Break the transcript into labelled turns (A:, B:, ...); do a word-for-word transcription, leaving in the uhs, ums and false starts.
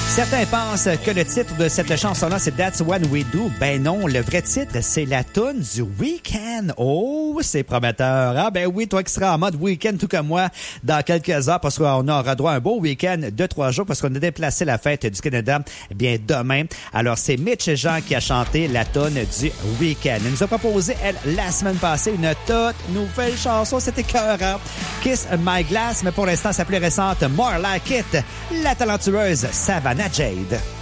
A: Certains pensent que le titre de cette chanson-là, c'est That's What We Do. Ben non, le vrai titre, c'est la toune du Weeknd. Oh, c'est prometteur. Ah ben oui, toi qui seras en mode week-end tout comme moi dans quelques heures, parce qu'on aura droit à un beau week-end de trois jours, parce qu'on a déplacé la fête du Canada, eh bien demain. Alors, c'est Mitch Jean qui a chanté la toune du Weeknd. Elle nous a proposé, elle, la semaine passée, une toute nouvelle chanson. C'était écœurant. Kiss My Glass, mais pour l'instant, sa plus récente, More Like It, la talentueuse Savannah Jade.